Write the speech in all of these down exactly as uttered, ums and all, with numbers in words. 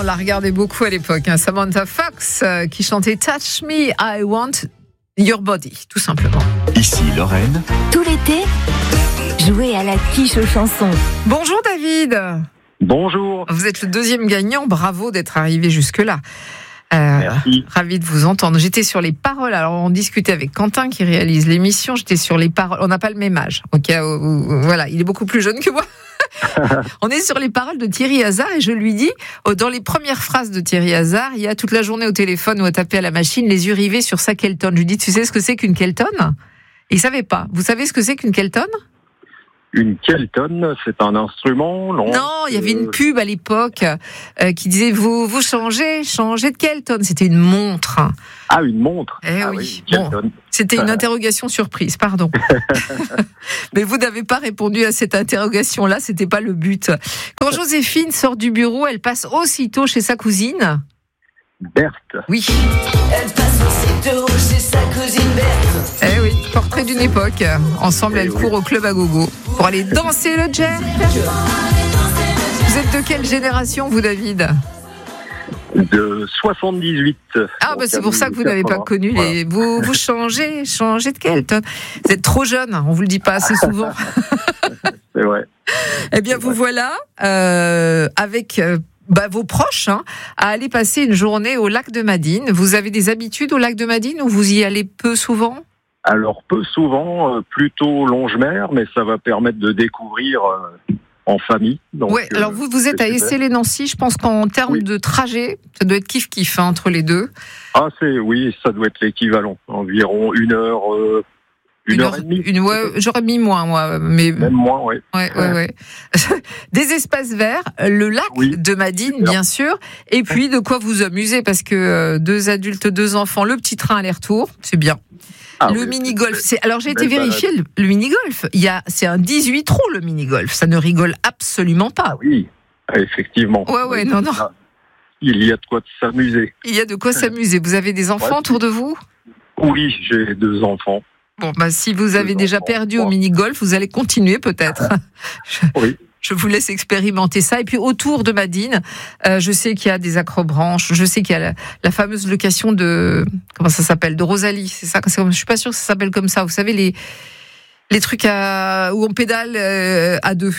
la regardait beaucoup à l'époque. Hein. Samantha Fox euh, qui chantait Touch Me, I Want Your Body, tout simplement. Ici Lorraine. Tout l'été, jouez à la quiche aux chansons. Bonjour David. Bonjour. Vous êtes le deuxième gagnant. Bravo d'être arrivé jusque-là. Euh, Merci. Ravi de vous entendre. J'étais sur les paroles. Alors, on discutait avec Quentin qui réalise l'émission. J'étais sur les paroles. On n'a pas le même âge. Ok, euh, euh, voilà, il est beaucoup plus jeune que moi. On est sur les paroles de Thierry Hazard et je lui dis, oh, dans les premières phrases de Thierry Hazard, il y a toute la journée au téléphone ou à taper à la machine, les yeux rivés sur sa Kelton. Je lui dis, tu sais ce que c'est qu'une Kelton ? Il savait pas. Vous savez ce que c'est qu'une Kelton ? Une Kelton, c'est un instrument, non? Non, il y avait une pub à l'époque euh, qui disait vous vous changez, changez de Kelton. C'était une montre. Ah, une montre. Eh ah, oui. oui Bon, c'était une interrogation surprise, pardon. Mais vous n'avez pas répondu à cette interrogation-là, c'était pas le but. Quand Joséphine sort du bureau, elle passe aussitôt chez sa cousine. Berthe. Oui. Elle passe aussitôt chez sa cousine Berthe. Eh oui, portrait d'une époque. Ensemble, Eh elles oui. courent au club à gogo pour aller danser le jerk. Vous êtes de quelle génération, vous, David ? De soixante-dix-huit. Ah, bah c'est pour ça que vous n'avez pas connu les. Vous, vous changez, changez de Kelton. Vous êtes trop jeune, on vous le dit pas assez souvent. C'est vrai. Eh bien, vous voilà euh, avec. Euh, Bah, vos proches, hein, à aller passer une journée au lac de Madine. Vous avez des habitudes au lac de Madine ou vous y allez peu souvent ? Alors, peu souvent, euh, plutôt Longemer, mais ça va permettre de découvrir euh, en famille. Donc, Ouais. Alors vous, vous êtes c'est à super. Essey-les-Nancy. Je pense qu'en termes Oui. de trajet, ça doit être kiff kiff hein, entre les deux. Ah, c'est, oui, ça doit être l'équivalent. Environ une heure, euh, une, heure, et demie. Une, ouais, j'aurais mis moins, moi, mais. Même moins, oui. Ouais, ouais, ouais. Des espaces verts, le lac Oui, de Madine, super. bien sûr, et puis de quoi vous amuser, parce que euh, deux adultes, deux enfants, le petit train aller-retour, c'est bien. Ah, le oui, mini-golf, c'est- c'est alors j'ai été belle vérifier le, le mini-golf. Il y a, c'est un dix-huit trous le mini-golf. Ça ne rigole absolument pas. Ah oui, effectivement. Ouais, ouais, Oui. non, non. Ah, il y a de quoi s'amuser. Il y a de quoi s'amuser. Vous avez des enfants Ouais. autour de vous ? Oui, j'ai deux enfants. Bon, bah si vous avez Deux déjà enfants, perdu au trois. mini-golf, vous allez continuer peut-être. Je- Oui. Je vous laisse expérimenter ça. Et puis autour de Madine, euh, je sais qu'il y a des acrobranches, je sais qu'il y a la, la fameuse location de comment ça s'appelle, de Rosalie. C'est ça. C'est comme, je suis pas sûre que ça s'appelle comme ça. Vous savez les les trucs à, où on pédale euh, à deux.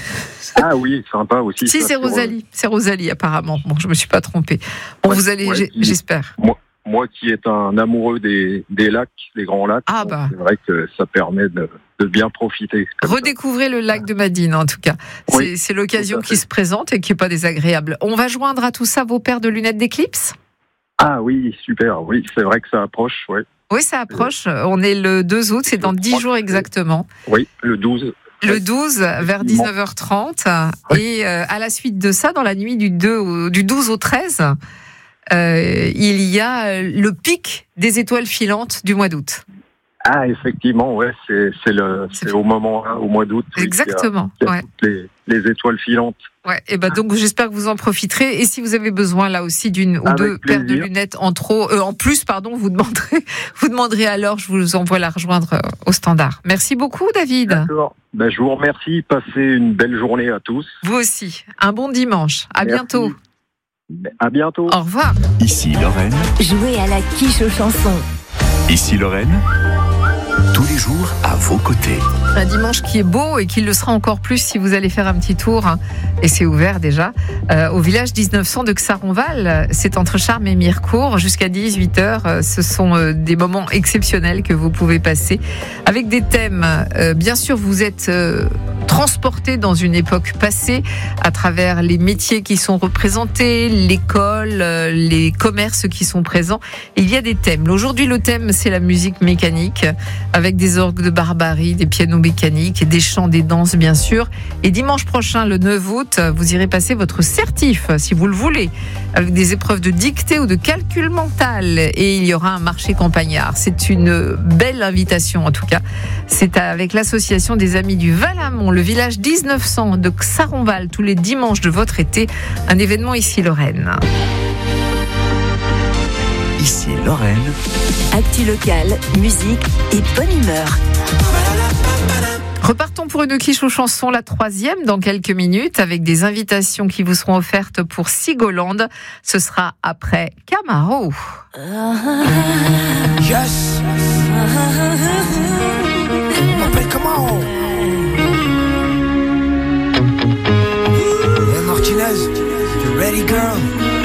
Ah oui, sympa aussi. Si ça, c'est sur, Rosalie, c'est Rosalie apparemment. Bon, je me suis pas trompée. Bon, Ouais, vous allez, ouais, j'ai- il- j'espère. euh, Moi qui est un amoureux des, des lacs, des grands lacs, Ah donc bah. c'est vrai que ça permet de, de bien profiter. comme ça. Redécouvrez le lac de Madine, en tout cas. C'est, Oui, c'est l'occasion tout à qui fait. se présente et qui n'est pas désagréable. On va joindre à tout ça vos paires de lunettes d'éclipse ? Ah oui, super. Oui, c'est vrai que ça approche. Ouais. Oui, ça approche. On est le deux août, c'est dans Je dix crois jours que- exactement. Oui, le douze. Le Ouais. douze, vers dix-neuf heures trente. Et euh, à la suite de ça, dans la nuit du, deux au- du douze au treize, euh, il y a euh, le pic des étoiles filantes du mois d'août. Ah, effectivement, ouais, c'est, c'est, le, c'est au moment, hein, au mois d'août. oui, Exactement. qu'il y a- Ouais. qu'il y a toutes les, les étoiles filantes. Ouais, et ben donc j'espère que vous en profiterez. Et si vous avez besoin là aussi d'une ou Avec deux paires de plaisir. lunettes en trop, euh, en plus, pardon, vous demanderez, vous demanderez alors, je vous envoie la rejoindre euh, au standard. Merci beaucoup, David. D'accord. Ben, je vous remercie. Passez une belle journée à tous. Vous aussi. Un bon dimanche. À Merci. bientôt. À bientôt. Au revoir. Ici Lorraine. Jouez à la quiche aux chansons. Ici Lorraine. Tous les jours à vos côtés. Un dimanche qui est beau et qui le sera encore plus si vous allez faire un petit tour, hein, et c'est ouvert déjà, euh, au village dix-neuf cents de Xaronval. C'est entre Charmes et Mirecourt jusqu'à dix-huit heures. Euh, Ce sont euh, des moments exceptionnels que vous pouvez passer avec des thèmes. Euh, bien sûr, vous êtes euh, transporté dans une époque passée à travers les métiers qui sont représentés, l'école, euh, les commerces qui sont présents. Il y a des thèmes. Aujourd'hui, le thème, c'est la musique mécanique, avec des orgues de barbarie, des pianos mécaniques, des chants, des danses, bien sûr. Et dimanche prochain, le neuf août, vous irez passer votre certif, si vous le voulez, avec des épreuves de dictée ou de calcul mental. Et il y aura un marché campagnard. C'est une belle invitation, en tout cas. C'est avec l'association des Amis du Val-Amont, le village dix-neuf cents de Xaronval, tous les dimanches de votre été. Un événement ici, Lorraine. Ici Lorraine. Actu locale, musique et bonne humeur. Repartons pour une quiche aux chansons, la troisième dans quelques minutes, avec des invitations qui vous seront offertes pour Sigoland. Ce sera après Camaro. Yes. On m'appelle comment? Hey Martinez, you ready girl?